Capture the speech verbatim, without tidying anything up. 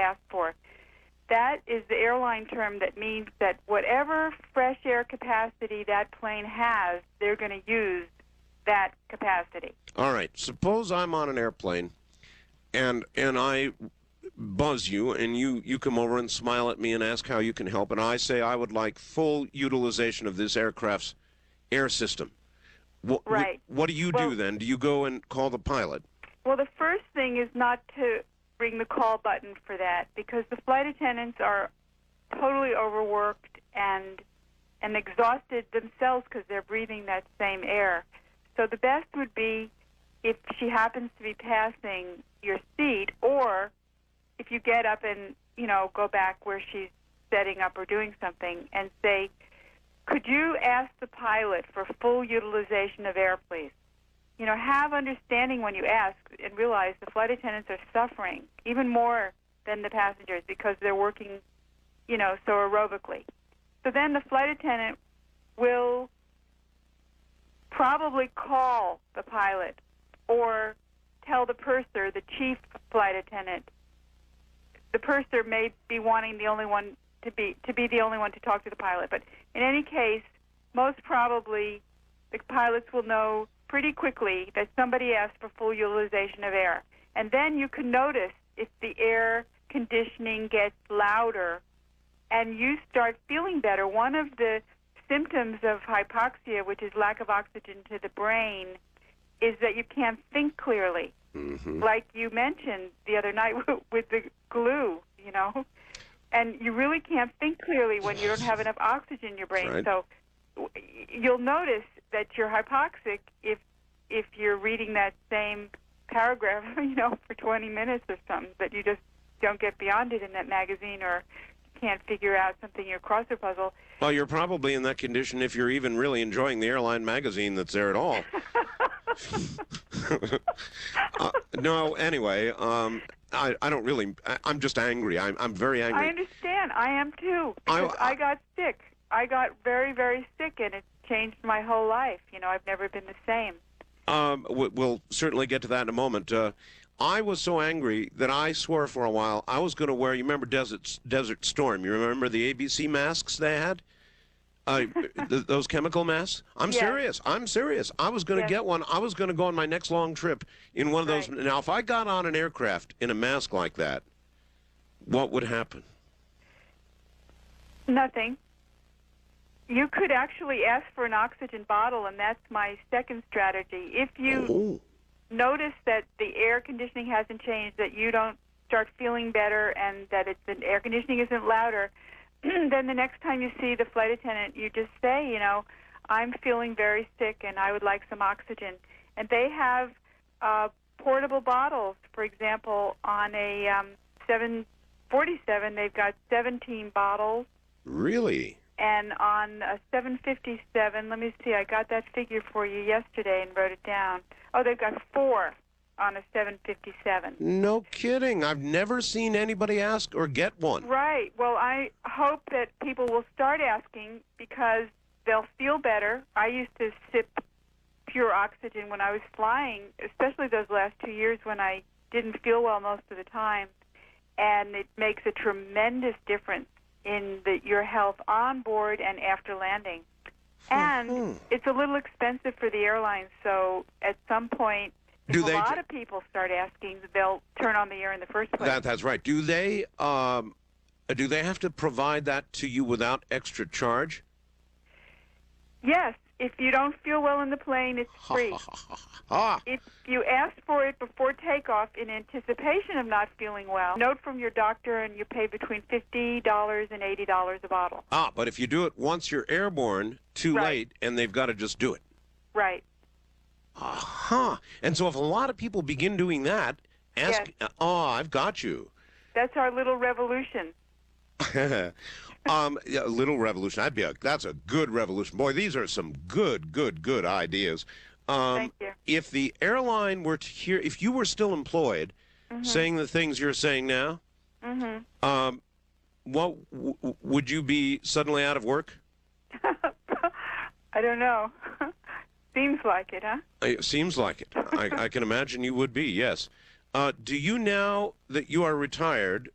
ask for. That is the airline term that means that whatever fresh air capacity that plane has, they're going to use that capacity. All right. Suppose I'm on an airplane, and and I buzz you, and you, you come over and smile at me and ask how you can help, and I say I would like full utilization of this aircraft's air system. What, right. What, what do you well, do then? Do you go and call the pilot? Well, the first thing is not to ring the call button for that, because the flight attendants are totally overworked and and exhausted themselves because they're breathing that same air. So the best would be if she happens to be passing your seat, or if you get up and, you know, go back where she's setting up or doing something and say, could you ask the pilot for full utilization of air, please? You know, have understanding when you ask and realize the flight attendants are suffering even more than the passengers because they're working, you know, so aerobically. So then the flight attendant will probably call the pilot or tell the purser, the chief flight attendant. The purser may be wanting the only one to be to be the only one to talk to the pilot, but in any case, most probably the pilots will know pretty quickly that somebody asked for full utilization of air. And then you can notice if the air conditioning gets louder and you start feeling better. One of the symptoms of hypoxia, which is lack of oxygen to the brain, is that you can't think clearly. Mm-hmm. Like you mentioned the other night with the glue, you know. And you really can't think clearly when you don't have enough oxygen in your brain. Right. So you'll notice that you're hypoxic if if you're reading that same paragraph, you know, for twenty minutes or something, but you just don't get beyond it in that magazine, or can't figure out something in your crossword puzzle. Well, you're probably in that condition if you're even really enjoying the airline magazine that's there at all. uh, no, anyway, um, I, I don't really, I, I'm just angry. I'm, I'm very angry. I understand. I am too, because I, I, I got sick. I got very, very sick, and it changed my whole life. You know, I've never been the same. Um, we'll certainly get to that in a moment. Uh, I was so angry that I swore for a while I was going to wear, you remember Desert, Desert Storm? You remember the A B C masks they had? Uh, th- those chemical masks? I'm yes. serious. I'm serious. I was going to yes. get one. I was going to go on my next long trip in one of those. Right. Now, if I got on an aircraft in a mask like that, what would happen? Nothing. You could actually ask for an oxygen bottle, and that's my second strategy. If you oh. notice that the air conditioning hasn't changed, that you don't start feeling better, and that it's, the air conditioning isn't louder, then the next time you see the flight attendant, you just say, you know, I'm feeling very sick and I would like some oxygen. And they have uh, portable bottles. For example, on a um, seven forty-seven, they've got seventeen bottles. Really? And on a seven fifty-seven, let me see, I got that figure for you yesterday and wrote it down. Oh, they've got four on a seven fifty-seven. No kidding. I've never seen anybody ask or get one. Right. Well, I hope that people will start asking because they'll feel better. I used to sip pure oxygen when I was flying, especially those last two years when I didn't feel well most of the time. And it makes a tremendous difference in the, your health on board and after landing. And mm-hmm. it's a little expensive for the airlines, so at some point, if Do a they lot ju- of people start asking, they'll turn on the air in the first place. That, that's right. Do they um, do they have to provide that to you without extra charge? Yes. If you don't feel well in the plane, it's free. ah. If you ask for it before takeoff in anticipation of not feeling well, note from your doctor and you pay between fifty dollars and eighty dollars a bottle. Ah, but if you do it once you're airborne, too Right. late, and they've got to just do it. Right. Uh-huh. And so if a lot of people begin doing that, ask, Yes. oh, I've got you. That's our little revolution. um, yeah, a little revolution. I'd be a, that's a good revolution. Boy, these are some good, good, good ideas. Um, Thank you. If the airline were to hear, if you were still employed, mm-hmm. saying the things you're saying now, mm-hmm. um, what w- would you be suddenly out of work? I don't know. Seems like it, huh? It seems like it. I, I can imagine you would be, yes. Uh, do you now that you are retired,